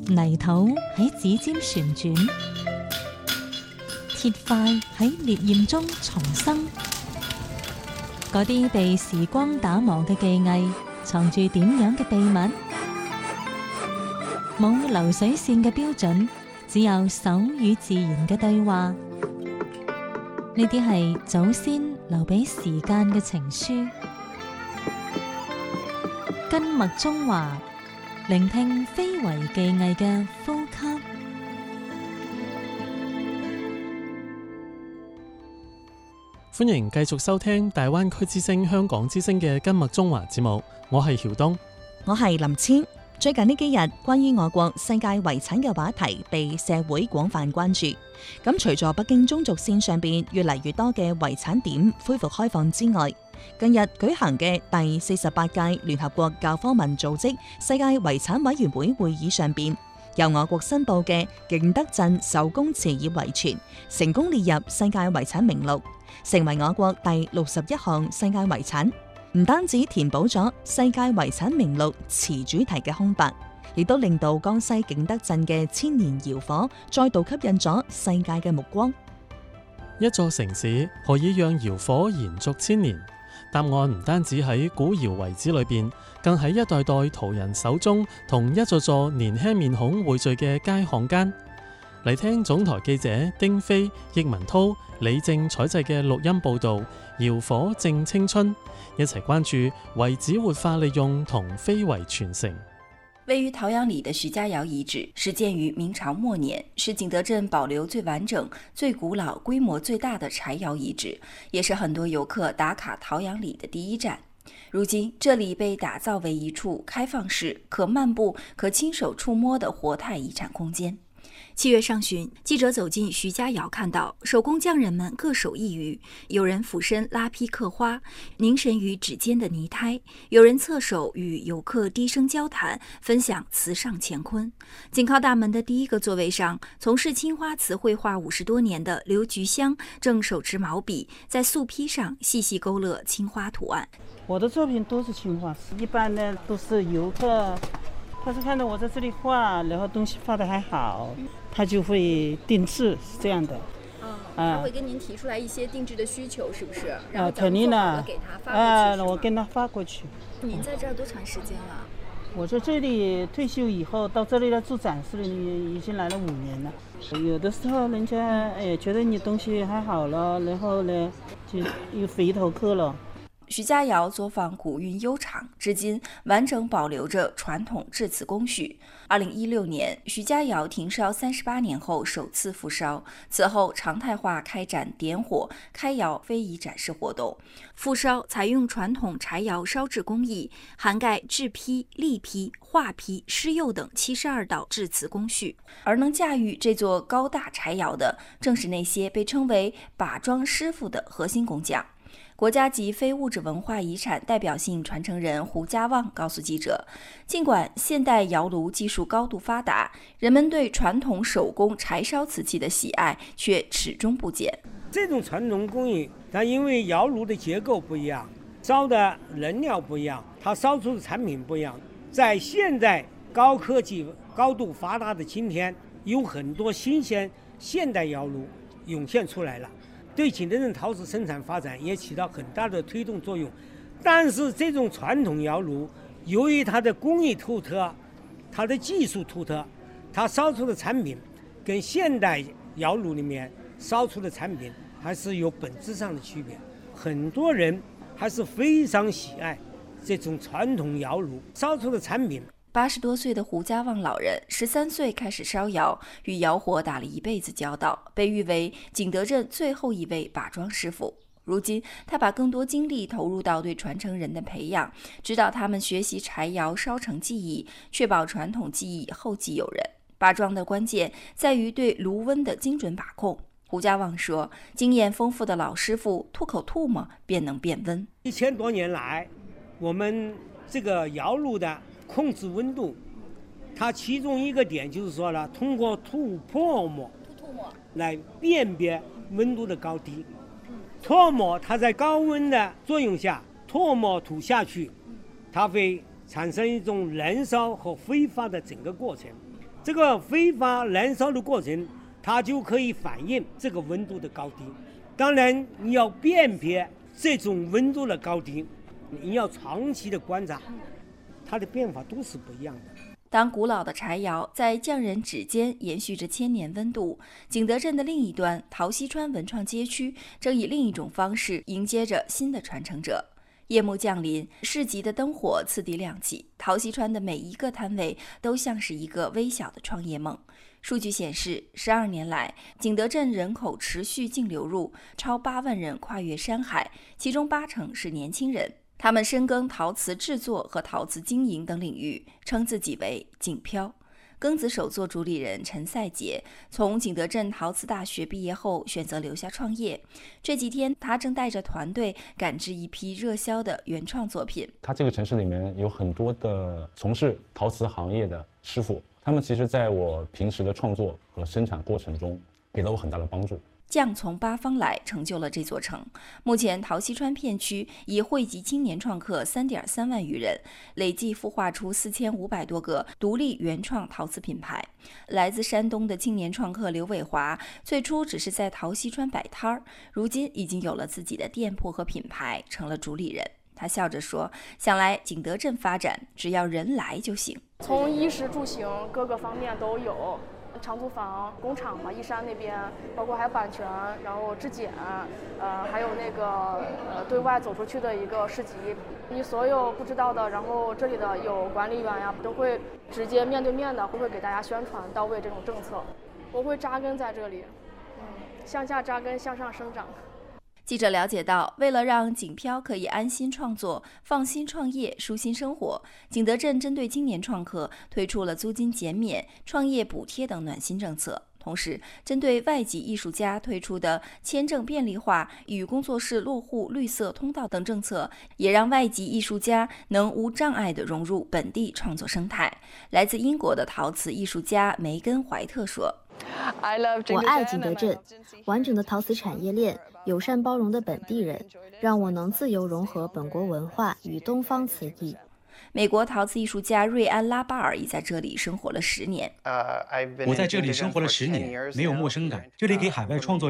泥土喺指尖旋轉，鐵塊喺烈焰中重生。嗰啲被時光打磨嘅技藝，藏住點樣嘅秘密？冇流水線嘅標準，只有手與自然嘅對話。呢啲係祖先留俾時間嘅情書。根脈中華，聆聽非遺技藝嘅呼吸。 歡迎繼續收聽大灣區之聲香港之聲嘅根脈中華節目，我係曉東， 我係林千。最近呢幾日，關於我國世界遺產嘅話題被社會廣泛關注。咁隨住北京中軸線上邊越嚟越多嘅遺產點恢復開放之外，近日舉行嘅第48屆聯合國教科文組織世界遺產委員會會議上邊，由我國申報嘅景德鎮手工瓷業遺存成功列入世界遺產名錄，成為我國第61項世界遺產。唔單止填補咗世界遺產名錄瓷主題嘅空白，亦都令到江西景德鎮嘅千年窯火再度吸引咗世界嘅目光。 一座城市可以讓窯火延續千年，答案唔單止喺古窯遺址裏邊，更喺一代代途人手中同一座座年輕面孔匯聚嘅街巷間。嚟聽總台記者丁飛、易文濤、李正採製嘅錄音報導，窯火正青春，一齊關注遺址活化利用同非遺傳承。 位於陶陽里的徐家窯遺址始建於明朝末年，是景德鎮保留最完整、最古老、規模最大的柴窯遺址，也是很多遊客打卡陶陽里的第一站。如今，這裡被打造為一處開放式、可漫步、可親手觸摸的活態遺產空間。7月上旬，記者走進徐家窯，看到手工匠人們各手一魚，有人俯身拉坯刻花，凝神於指尖的泥胎；有人側手與遊客低聲交談，分享瓷上乾坤。緊靠大門的第一個座位上，從事青花瓷繪畫50多年的劉菊香正手持毛筆，在素坯上細細勾勒青花圖案。 我的作品都是青花瓷，一般呢都是遊客，他是看到我在這裡畫，然後東西畫得還好，他就會定制，是這樣的。 他會跟您提出來一些定制的需求，是不是？ 然後肯定的， 給他發過去。 我跟他發過去。 您在這兒多長時間了？ 我在這裡退休以後到這裡來做展示，已經來了5年了。有的時候人家覺得你東西還好了，然後呢就又回頭客了。 徐家窯作坊古韻悠長，至今完整保留着傳統製瓷工序。2016年，徐家窯停燒38年後首次復燒，此後常態化開展點火、開窯非遺展示活動。復燒採用傳統柴窯燒製工藝，涵蓋製坯、立坯、畫坯、施釉等72道製瓷工序。而能駕馭這座高大柴窯的，正是那些被稱為把莊師傅的核心工匠。國家級非物質文化遺產代表性傳承人胡家旺告訴記者，儘管現代窯爐技術高度發達，人們對傳統手工柴燒瓷器的喜愛卻始終不減。 這種傳統工藝，它因為窯爐的結構不一樣，燒的燃料不一樣，它燒出的產品不一樣。在現在高科技高度發達的今天，有很多新鮮現代窯爐湧現出來了，對景德鎮陶瓷生產發展也起到很大的推動作用。但是這種傳統窯爐由於它的工藝獨特，它的技術獨特，它燒出的產品跟現代窯爐裡面燒出的產品還是有本質上的區別。很多人還是非常喜愛這種傳統窯爐燒出的產品。 80多歲的胡家旺老人13歲開始燒窯，與窯火打了一輩子交道，被譽為景德鎮最後一位把莊師傅。如今他把更多精力投入到對傳承人的培養，指導他們學習柴窯燒成技藝，確保傳統技藝後繼有人。把莊的關鍵在於對爐溫的精準把控。胡家旺說，經驗豐富的老師傅吐口唾沫便能變溫。 1000多年來，我們這個窯爐的控制溫度，它其中一個點就是說了，通過吐唾沫來辨別溫度的高低。唾沫它在高溫的作用下，唾沫吐下去，它會產生一種燃燒和揮發的整個過程。 这个挥发燃烧的过程，它就可以反映这个温度的高低。当然，你要辨别这种温度的高低，你要长期的观察，它的变化都是不一样的。 当古老的柴窑在匠人指尖延续着千年温度，景德镇的另一端陶溪川文创街区正以另一种方式迎接着新的传承者。夜幕降临，市集的灯火次第亮起，陶溪川的每一个摊位都像是一个微小的创业梦。数据显示，12年来，景德镇人口持续净流入，超8万人跨越山海，其中80%是年轻人。他们深耕陶瓷制作和陶瓷经营等领域，称自己为景漂。庚子手作主理人陈赛杰从景德镇陶瓷大学毕业后，选择留下创业。这几天，他正带着团队赶制一批热销的原创作品。 他这个城市里面有很多的从事陶瓷行业的师傅，他们其实在我平时的创作和生产过程中，给了我很大的帮助。 匠从八方来，成就了这座城。目前，陶溪川片区已汇集青年创客3.3万余人，累计孵化出4500多个独立原创陶瓷品牌。来自山东的青年创客刘伟华，最初只是在陶溪川摆摊儿，如今已经有了自己的店铺和品牌，成了主理人。他笑着说：“想来景德镇发展，只要人来就行。 从衣食住行各个方面都有。”长租房、工厂嘛，义山那边，包括还有版权，然后质检，还有那个对外走出去的一个市集，你所有不知道的，然后这里的有管理员呀，都会直接面对面的，会给大家宣传到位这种政策。我会扎根在这里，向下扎根，向上生长。 记者了解到，为了让景漂可以安心创作、放心创业、舒心生活，景德镇针对青年创客推出了租金减免、创业补贴等暖心政策。同时，针对外籍艺术家推出的签证便利化与工作室落户绿色通道等政策，也让外籍艺术家能无障碍地融入本地创作生态。来自英国的陶瓷艺术家梅根·怀特说：“ 我爱景德镇，完整的陶瓷产业链，友善包容的本地人，让我能自由融合本国文化与东方瓷艺。” 美国陶瓷艺术家瑞安·拉巴尔已在这里生活了10年。 我在这里生活了10年，没有陌生感。这里给海外创作